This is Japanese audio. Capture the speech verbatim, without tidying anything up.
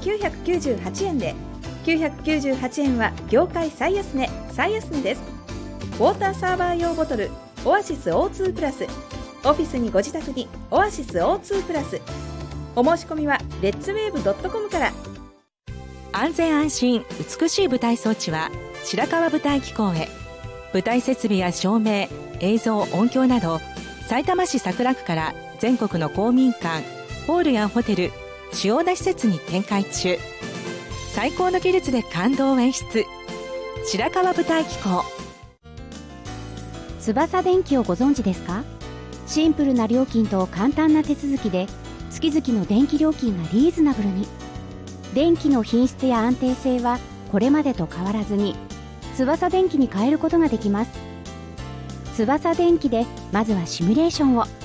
きゅうひゃくきゅうじゅうはちえんで、きゅうひゃくきゅうじゅうはちえんは業界最安値最安値です。ウォーターサーバー用ボトルオアシス オーツー プラス、オフィスにご自宅にオアシス オーツー プラス。お申し込みはレッツウェーブドットコムから。 安全安心美しい舞台装置は白川舞台機構へ。舞台設備や照明、映像、音響などさいたま市桜区から全国の公民館、ホールやホテル、主要な施設に展開中。最高の技術で感動を演出、白川舞台機構。 翼電機をご存知ですか？シンプルな料金と簡単な手続きで月々の電気料金がリーズナブルに。電気の品質や安定性はこれまでと変わらずに翼電機に変えることができます。翼電機でまずはシミュレーションを。